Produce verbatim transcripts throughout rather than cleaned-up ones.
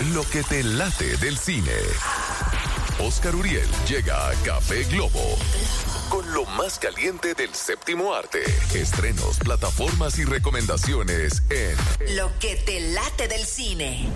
Lo que te late del cine. Oscar Uriel llega a Café Globo con lo más caliente del séptimo arte. Estrenos, plataformas y recomendaciones en Lo que te late del cine.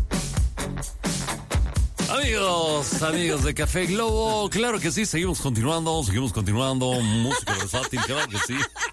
Amigos, amigos de Café Globo, claro que sí, seguimos continuando, seguimos continuando, música versátil, claro que sí.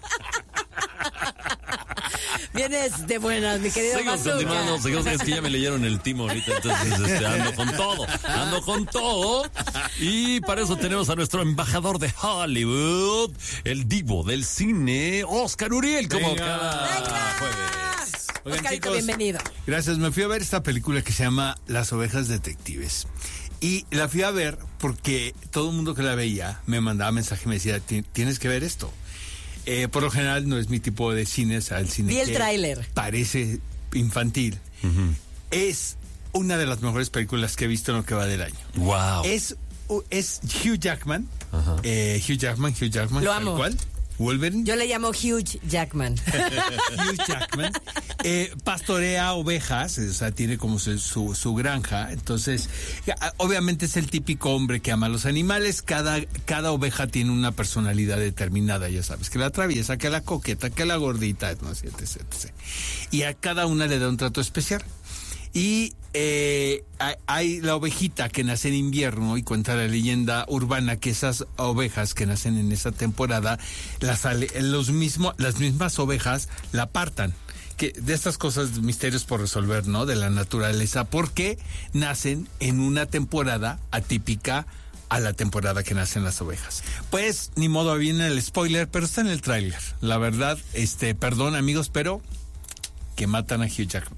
Vienes de buenas, mi querido Seguimos Bazooka. continuando, seguimos, es que ya me leyeron el timo ahorita, entonces este, ando con todo, ando con todo. Y para eso tenemos a nuestro embajador de Hollywood, el divo del cine, Oscar Uriel, como Venga. cada Venga. jueves. Oigan, Oscarito, chicos, bienvenido. Gracias, me fui a ver esta película que se llama Las ovejas detectives. Y la fui a ver porque todo el mundo que la veía me mandaba mensaje y me decía, tienes que ver esto. Eh, por lo general no es mi tipo de cine, o sea, el cine Vi el que tráiler. parece infantil. Uh-huh. Es una de las mejores películas que he visto en lo que va del año. Wow. Es, es Hugh Jackman, uh-huh. eh, Hugh Jackman, Hugh Jackman. Lo amo. ¿Cuál? Wolverine. Yo le llamo Hugh Jackman. Hugh Jackman. Eh, pastorea ovejas, o sea, tiene como su, su, su granja. Entonces, obviamente es el típico hombre que ama a los animales. Cada, cada oveja tiene una personalidad determinada, ya sabes, que la traviesa, que la coqueta, que la gordita, no sé, etcétera, etcétera. Y a cada una le da un trato especial. Y eh, hay, hay la ovejita que nace en invierno y cuenta la leyenda urbana que esas ovejas que nacen en esa temporada, las, los mismo, las mismas ovejas la apartan. Que de estas cosas, misterios por resolver, ¿no? De la naturaleza, porque nacen en una temporada atípica a la temporada que nacen las ovejas. Pues, ni modo, viene el spoiler, pero está en el tráiler. La verdad, este, perdón amigos, pero que matan a Hugh Jackman.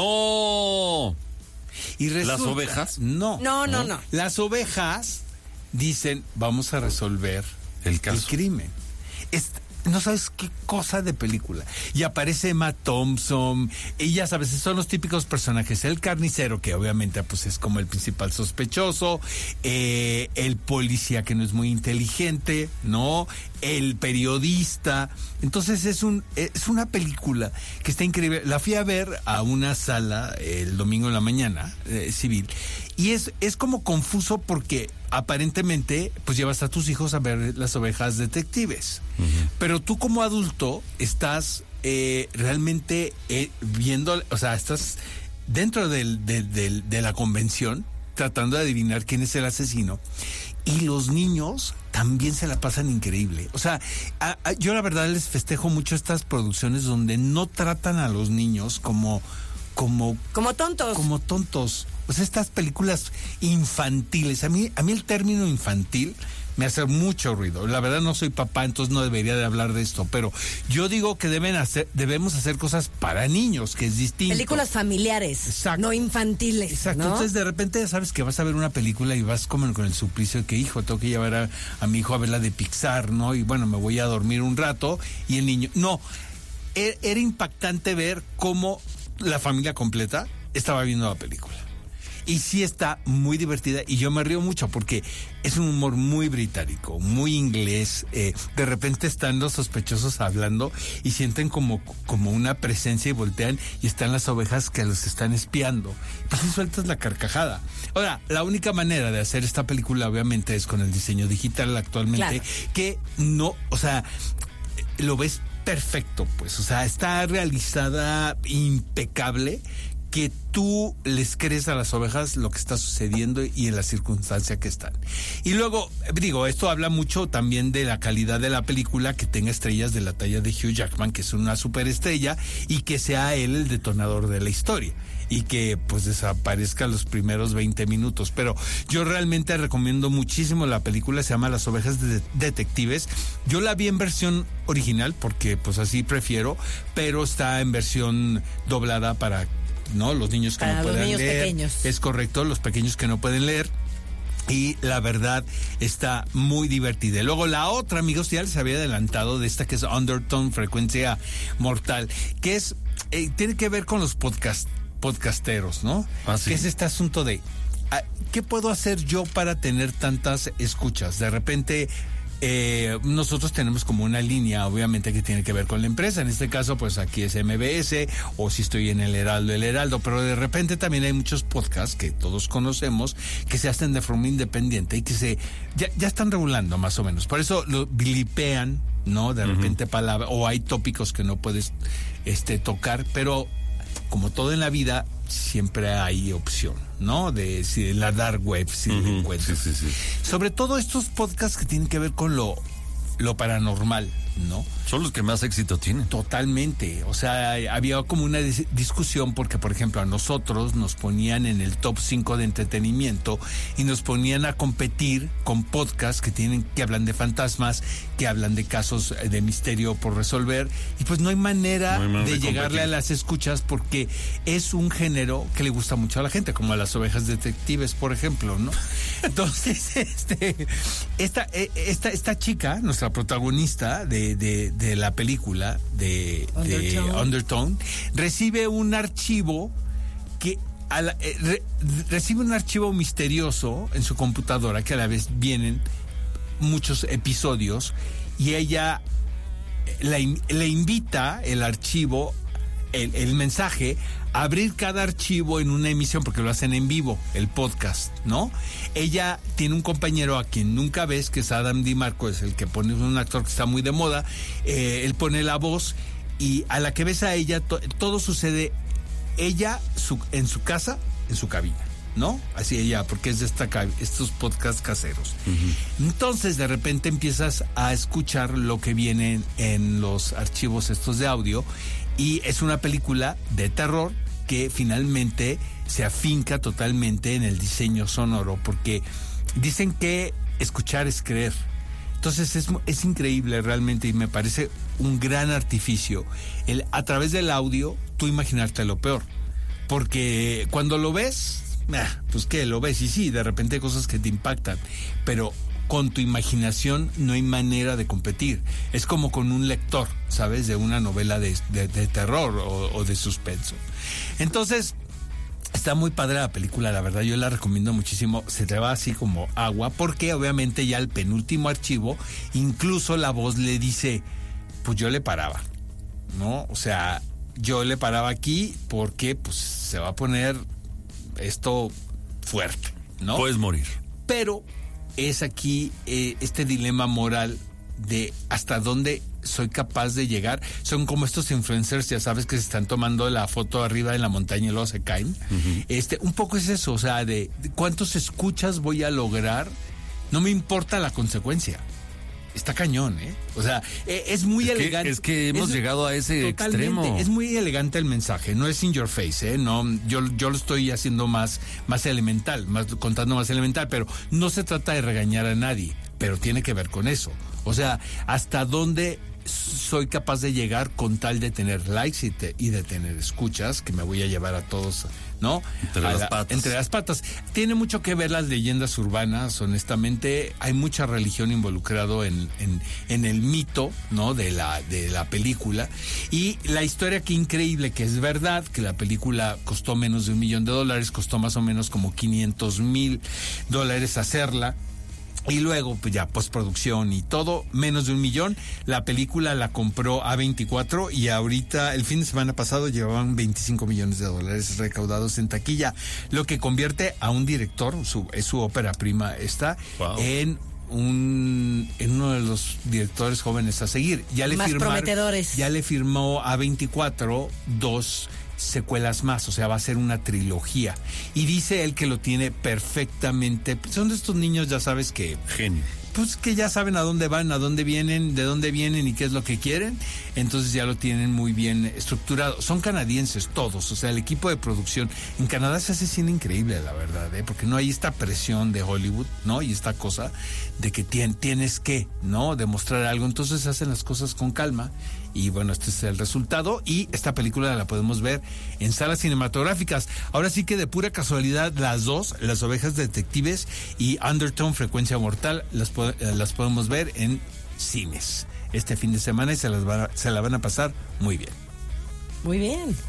¡No! Y resulta, ¿Las ovejas? No. No, no, no. Las ovejas dicen, vamos a resolver el caso. El crimen. Es, no sabes qué cosa de película. Y aparece Emma Thompson, y ya sabes, son los típicos personajes. El carnicero, que obviamente pues es como el principal sospechoso, eh, el policía que no es muy inteligente, ¿no? El periodista. Entonces es un es una película que está increíble. La fui a ver a una sala el domingo en la mañana, eh, civil, y es, es como confuso porque aparentemente pues llevas a tus hijos a ver Las ovejas detectives. Uh-huh. Pero tú como adulto estás eh, realmente eh, viendo, o sea, estás dentro del, del, del, de la convención tratando de adivinar quién es el asesino. Y los niños también se la pasan increíble. O sea, a, a, yo la verdad les festejo mucho estas producciones donde no tratan a los niños como... Como, como tontos. Como tontos. O sea, estas películas infantiles. A mí, a mí el término infantil me hace mucho ruido. La verdad no soy papá, entonces no debería de hablar de esto, pero yo digo que deben hacer, debemos hacer cosas para niños, que es distinto. Películas familiares, exacto, no infantiles. Exacto, ¿no? Entonces de repente ya sabes que vas a ver una película y vas como con el suplicio de que, hijo, tengo que llevar a, a mi hijo a ver la de Pixar, ¿no? Y bueno, me voy a dormir un rato y el niño... No, era, era impactante ver cómo la familia completa estaba viendo la película. Y sí está muy divertida y yo me río mucho porque es un humor muy británico, muy inglés. Eh, de repente están los sospechosos hablando y sienten como, como una presencia y voltean y están las ovejas que los están espiando. Pues sí sueltas la carcajada. Ahora, la única manera de hacer esta película obviamente es con el diseño digital actualmente, claro, que no, o sea, lo ves perfecto, pues, o sea, está realizada impecable, que tú les crees a las ovejas lo que está sucediendo y en la circunstancia que están. Y luego, digo, esto habla mucho también de la calidad de la película, que tenga estrellas de la talla de Hugh Jackman, que es una superestrella, y que sea él el detonador de la historia. Y que pues desaparezca los primeros veinte minutos. Pero yo realmente recomiendo muchísimo la película, se llama Las ovejas de detectives. Yo la vi en versión original porque pues así prefiero, pero está en versión doblada para, ¿no?, los niños que para no pueden los niños leer. Pequeños. Es correcto, los pequeños que no pueden leer. Y la verdad está muy divertida. Y luego la otra, amigos, ya les había adelantado de esta, que es Undertone, Frecuencia Mortal, que es eh, tiene que ver con los podcasts podcasteros, ¿no? Ah, sí. Que es este asunto de ¿qué puedo hacer yo para tener tantas escuchas? De repente eh, nosotros tenemos como una línea, obviamente, que tiene que ver con la empresa. En este caso, pues aquí es M B S, o si estoy en el Heraldo, el Heraldo, pero de repente también hay muchos podcasts que todos conocemos que se hacen de forma independiente y que se ya, ya están regulando más o menos. Por eso lo vilipean, ¿no? De repente uh-huh. palabras, o hay tópicos que no puedes este tocar, pero como todo en la vida, siempre hay opción, ¿no? De si en la dark web, si uh-huh. lo encuentras. Sí, sí, sí. Sobre todo estos podcasts que tienen que ver con lo, lo paranormal, ¿no? Son los que más éxito tienen. Totalmente. O sea, había como una dis- discusión porque, por ejemplo, a nosotros nos ponían en el top cinco de entretenimiento y nos ponían a competir con podcasts que tienen que hablan de fantasmas, que hablan de casos de misterio por resolver, y pues no hay manera, no hay manera de, de llegarle a las escuchas porque es un género que le gusta mucho a la gente, como a las ovejas detectives, por ejemplo, ¿no? Entonces, este esta esta esta chica, nuestra protagonista de de, de la película de Undertone. de Undertone, recibe un archivo que a la, eh, re, recibe un archivo misterioso en su computadora, que a la vez vienen muchos episodios, y ella le, le invita el archivo, el, el mensaje, a abrir cada archivo en una emisión, porque lo hacen en vivo, el podcast, ¿no? Ella tiene un compañero a quien nunca ves, que es Adam DiMarco, es el que pone, un actor que está muy de moda, eh, él pone la voz, y a la que ves a ella, to, todo sucede, ella su, en su casa, en su cabina, ¿no? Así ella, porque es de esta, estos podcasts caseros. Uh-huh. Entonces, de repente empiezas a escuchar lo que viene en, en los archivos estos de audio, y es una película de terror que finalmente se afinca totalmente en el diseño sonoro, porque dicen que escuchar es creer. Entonces es, es increíble realmente, y me parece un gran artificio el a través del audio tú imaginarte lo peor, porque cuando lo ves, pues qué, lo ves y sí, de repente hay cosas que te impactan, pero con tu imaginación no hay manera de competir. Es como con un lector, ¿sabes? De una novela de, de, de terror o, o de suspenso. Entonces, está muy padre la película, la verdad, yo la recomiendo muchísimo. Se te va así como agua, porque obviamente ya el penúltimo archivo, incluso la voz le dice, pues yo le paraba, ¿no? O sea, yo le paraba aquí porque pues se va a poner esto fuerte, ¿no? Puedes morir. Pero es aquí eh, este dilema moral de hasta dónde soy capaz de llegar. Son como estos influencers, ya sabes, que se están tomando la foto arriba en la montaña y luego se caen. Uh-huh. Este, un poco es eso, o sea, de, de cuántos escuchas voy a lograr, no me importa la consecuencia. Está cañón, ¿eh? O sea, eh, es muy es elegante. Que, es que hemos es, llegado a ese extremo. Es muy elegante el mensaje, no es in your face, ¿eh? No, yo, yo lo estoy haciendo más, más elemental, más, contando más elemental, pero no se trata de regañar a nadie, pero tiene que ver con eso. O sea, hasta dónde soy capaz de llegar con tal de tener likes y, te, y de tener escuchas, que me voy a llevar a todos, ¿no? Entre las la, patas. Entre las patas. Tiene mucho que ver las leyendas urbanas, honestamente. Hay mucha religión involucrado en, en, en el mito, ¿no? De la, de la película. Y la historia, que increíble, que es verdad, que la película costó menos de un millón de dólares, costó más o menos como quinientos mil dólares hacerla. Y luego, pues ya, postproducción y todo, menos de un millón. La película la compró A veinticuatro y ahorita, el fin de semana pasado, llevaban veinticinco millones de dólares recaudados en taquilla, lo que convierte a un director, su, es su ópera prima esta, wow, en un en uno de los directores jóvenes a seguir. Ya le más firmar, prometedores. Ya le firmó A veinticuatro dos secuelas más, o sea, va a ser una trilogía. Y dice él que lo tiene perfectamente. Son de estos niños, ya sabes, que genio. Pues que ya saben a dónde van, a dónde vienen, de dónde vienen y qué es lo que quieren. Entonces ya lo tienen muy bien estructurado. Son canadienses todos, o sea, el equipo de producción. En Canadá se hace cine increíble, la verdad, ¿eh? Porque no hay esta presión de Hollywood, ¿no? Y esta cosa de que tien, tienes que, ¿no? Demostrar algo. Entonces hacen las cosas con calma. Y bueno, este es el resultado. Y esta película la podemos ver en salas cinematográficas. Ahora sí que de pura casualidad, las dos, Las Ovejas Detectives y Undertone, Frecuencia Mortal, las, las podemos ver en cines este fin de semana y se las van a, se la van a pasar muy bien. Muy bien.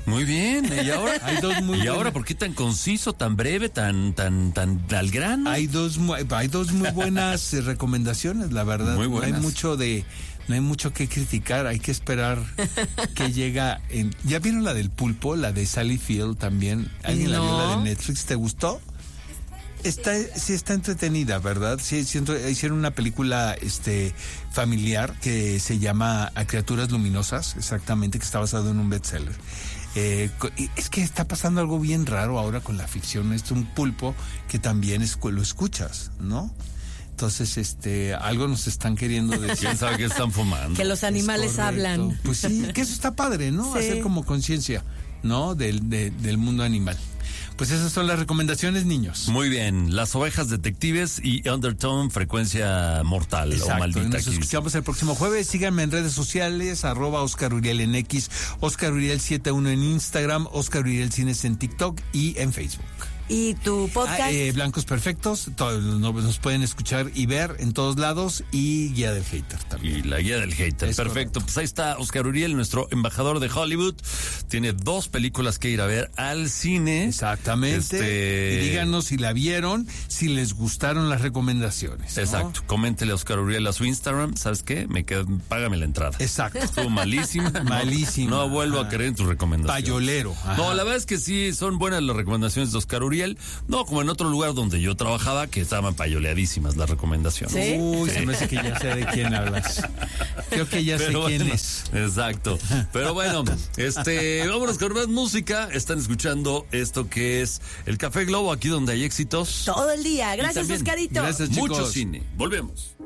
Muy bien. ¿Y ahora? Hay dos muy ¿Y buenas. ahora por qué tan conciso, tan breve, tan tan tan al grano? Hay dos, mu- hay dos muy buenas eh, recomendaciones, la verdad. Muy No hay buenas. mucho de, no hay mucho que criticar. Hay que esperar que llega. En, ¿Ya vieron la del pulpo, la de Sally Field también? ¿Alguien la vio, No. la de Netflix? ¿Te gustó? Está, sí está entretenida, ¿verdad? Sí, siento, hicieron una película este familiar que se llama A Criaturas Luminosas, exactamente, que está basado en un bestseller. Eh, co- y es que está pasando algo bien raro ahora con la ficción. Es un pulpo que también es, lo escuchas, ¿no? Entonces, este, algo nos están queriendo decir. ¿Quién sabe qué están fumando? Que los animales Es correcto. hablan. Pues sí, que eso está padre, ¿no? Sí. Hacer como conciencia, ¿no? Del, de- del mundo animal. Pues esas son las recomendaciones, niños. Muy bien, Las Ovejas Detectives y Undertone, Frecuencia Mortal o Exacto, y Maldita. nos aquí dice. escuchamos el próximo jueves. Síganme en redes sociales, arroba Oscar Uriel en X, Oscar Uriel setenta y uno en Instagram, Oscar Uriel Cines en TikTok y en Facebook. ¿Y tu podcast? Ah, eh, Blancos Perfectos, todos nos, nos pueden escuchar y ver en todos lados, y Guía del Hater también. Y la guía del hater. Es Perfecto. correcto. Pues ahí está Oscar Uriel, nuestro embajador de Hollywood. Tiene dos películas que ir a ver al cine. Exactamente. Este- Y díganos si la vieron, si les gustaron las recomendaciones, ¿no? Exacto. Coméntele a Oscar Uriel a su Instagram. ¿Sabes qué? Me queda, págame la entrada. Exacto. Estuvo malísima. No- Malísima. No, vuelvo Ajá. a creer en tus recomendaciones. Payolero. Ajá. No, la verdad es que sí, son buenas las recomendaciones de Oscar Uriel. No, como en otro lugar donde yo trabajaba, que estaban payoleadísimas las recomendaciones. ¿Sí? Uy, se me hace que ya sé de quién hablas. Creo que ya sé Pero quién bueno, es. Exacto. Pero bueno, este, vámonos con más música. Están escuchando esto que es el Café Globo, aquí donde hay éxitos. Todo el día. Y Gracias, también, Oscarito. gracias. Mucho chicos. cine. Volvemos.